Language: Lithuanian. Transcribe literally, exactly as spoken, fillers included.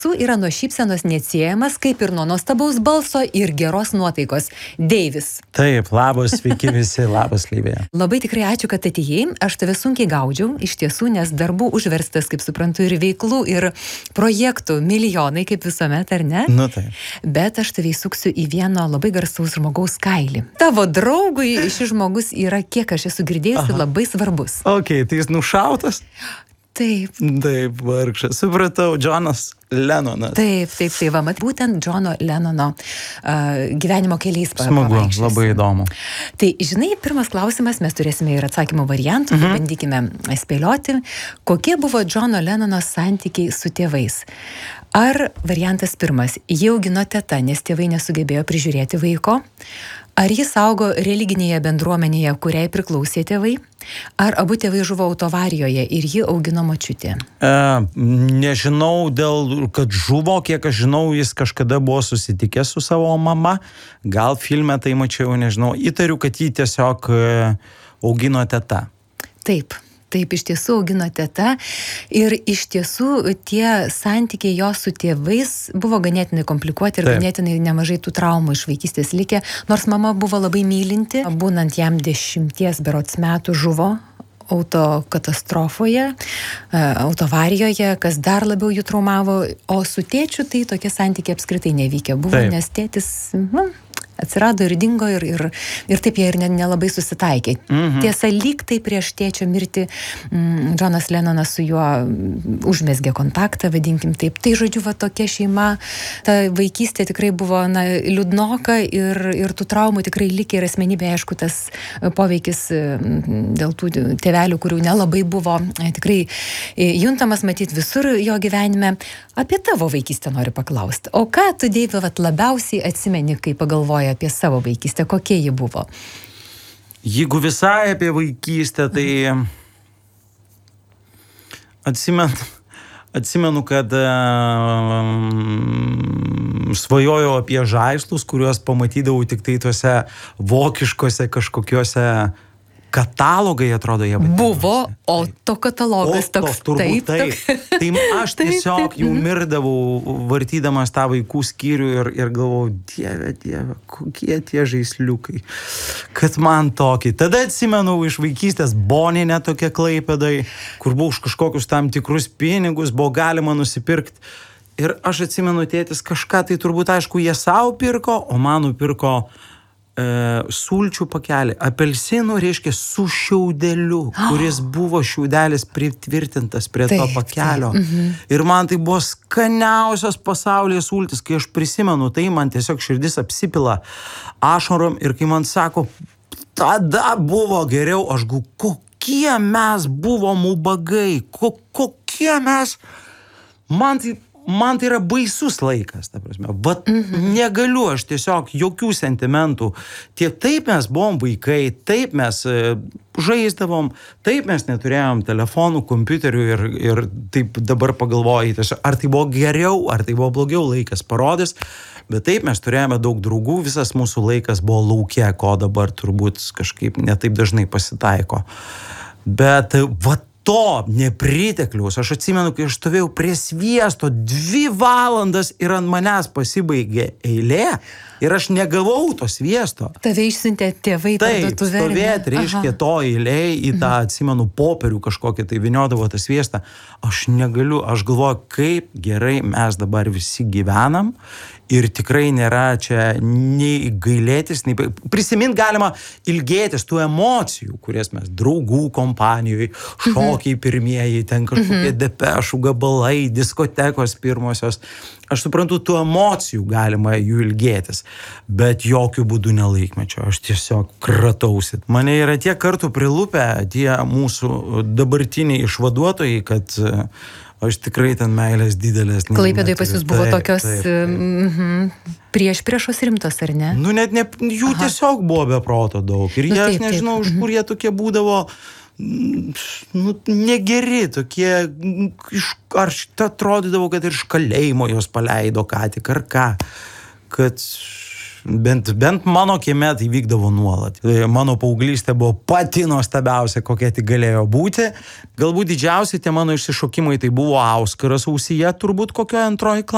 yra nuo šypsenos neatsiejamas, kaip ir nuo nuostabaus balso ir geros nuotaikos. Deivis. Taip, labas, sveiki visi, labas Livija. Labai tikrai ačiū, kad atėjai. Aš tave sunkiai gaudžiau, iš tiesų, nes darbų užverstas, kaip suprantu, ir veiklų, ir projektų milijonai, kaip visuomet, ar ne? Nu tai. Bet aš tave įsuksiu į vieno labai garsaus žmogaus kailį. Tavo draugui šis žmogus yra, kiek aš esu girdėjusi, labai svarbus. Ok, tai jis nušautas? Taip. Taip, vargšas. Supratau, Džonas Lenonas. Taip, taip, tai va, mat, būtent Džono Lenono uh, gyvenimo keliais pa, Smagu, pavaikščiosim. labai įdomu. Tai, žinai, pirmas klausimas, mes turėsime ir atsakymų variantų, mhm. bandykime spėlioti, kokie buvo Džono Lenono santykiai su tėvais. Ar variantas pirmas, jį augino teta, nes tėvai nesugebėjo prižiūrėti vaiko? Ar jis augo religinėje bendruomenėje, kuriai priklausė tėvai? Ar abu tėvai žuvo autovarijoje ir jį augino močiutė? E, nežinau, dėl, kad žuvo, kiek aš žinau, jis kažkada buvo susitikęs su savo mama. Gal filme tai mačiau, nežinau. Įtariu, kad jį tiesiog augino teta. Taip. Taip, iš tiesų augino teta ir iš tiesų tie santykiai jo su tėvais buvo ganėtinai komplikuoti ir Taip. ganėtinai nemažai tų traumų iš vaikystės likę, nors mama buvo labai mylinti, būnant jam dešimties berods metų žuvo autokatastrofoje, autovarijoje, kas dar labiau jų traumavo, o su tėčiu tai tokie santykiai apskritai nevykę buvo, Taip. nes tėtis... Nu, atsirado ir dingo ir, ir, ir taip jie ir nelabai susitaikė. Mhm. Tiesa, lyg tai prieš tėčio mirtį mm, Džonas Lenonas su juo užmezgė kontaktą, vadinkim taip. Tai žodžiu, va tokia šeima, ta vaikystė tikrai buvo na, liūdnoka ir, ir tų traumų tikrai likė ir asmenybė, aišku, tas poveikis dėl tų tėvelių, kurių nelabai buvo tikrai juntamas matyti visur jo gyvenime. Apie tavo vaikystę noriu paklausti. O ką tu, Deivi, labiausiai atsimeni, kai pagalvoji apie savo vaikystę, kokie ji buvo? Jeigu visai apie vaikystę, tai atsimenu, atsimenu kad um, svajojau apie žaislus, kuriuos pamatydavau tik tai tuose vokiškose kažkokiuose katalogai, atrodo, jie vadinasi. Buvo, o to katalogas o, toks. To, turbūt, taip, taip. Tai aš tiesiog jau mirdavau, vartydamas tą vaikų skyrių ir, ir galvojau, dieve, dieve, kokie tie žaisliukai, kad man tokį. Tada atsimenu iš vaikystės Boninę tokia Klaipėdai, kur buvo už kažkokius tam tikrus pinigus, buvo galima nusipirkti. Ir aš atsimenu, tėtis kažką, tai turbūt, aišku, jie savo pirko, o man nupirko E, sulčių pakelį, apelsinų, reiškia, su šiaudeliu, oh. kuris buvo šiaudelis pritvirtintas prie taip, to pakelio. Taip. Mhm. Ir man tai buvo skaniausios pasaulyje sultis, kai aš prisimenu, tai man tiesiog širdis apsipila ašarom ir kai man sako, tada buvo geriau, aš gu, kokie mes buvom ubagai, ko, kokie mes, man tai Man tai yra baisus laikas, ta prasme. Vat mm-hmm. negaliu aš tiesiog jokių sentimentų. Tie taip mes buvom vaikai, taip mes e, žaisdavom, taip mes neturėjom telefonų, kompiuterių ir, ir taip dabar pagalvoji, ar tai buvo geriau, ar tai buvo blogiau, laikas parodys. Bet taip mes turėjome daug draugų, visas mūsų laikas buvo lauke, ko dabar turbūt kažkaip netaip dažnai pasitaiko. Bet vat to nepritekliaus, aš atsimenu, kai aš stovėjau prie sviesto dvi valandas ir ant manęs pasibaigė eilė ir aš negavau to sviesto. Tave išsiuntė tėvai parduotuvę. Taip, stovėt, reiškia, to eilėj į tą, atsimenu, popierių kažkokį, tai vyniodavo tą sviestą. Aš negaliu, aš galvoju, kaip gerai mes dabar visi gyvenam ir tikrai nėra čia nei gailėtis, nei... Prisimint galima ilgėtis tų emocijų, kurias mes draugų kompanijoje, šokiai pirmieji, ten kažkokie depešų gabalai, diskotekos pirmosios. Aš suprantu, tų emocijų galima jų ilgėtis, bet jokių būdų nelaikmečio. Aš tiesiog kratausi. Mane yra tiek kartų prilupę tie mūsų dabartiniai išvaduotojai, kad aš tikrai ten meilės didelės. Klaipėdoj pas jūs buvo taip, tokios taip, taip. Mm-hmm, prieš priešos rimtos, ar ne? Nu, net ne, jų Aha. tiesiog buvo be proto daug. Ir nu, jie, taip, aš nežinau, taip. Iš kur jie tokie būdavo, nu, negeri, tokie, iš, ar šitą atrodydavo, kad ir iš kalėjimo jos paleido ką tik, ar ką, kad... Bent, bent mano kieme tai vykdavo nuolat. Mano paauglystė buvo pati nuostabiausia, kokia tik galėjo būti. Galbūt didžiausi tie mano išsišokimai tai buvo auskaras ausyje, turbūt kokioje antroji klasė.